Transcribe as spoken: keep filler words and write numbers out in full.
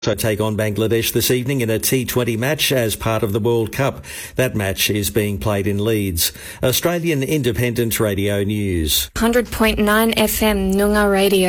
So take on Bangladesh this evening in a T twenty match as part of the World Cup. That match is being played in Leeds. Australian Independent Radio News. one hundred point nine F M Noongar Radio.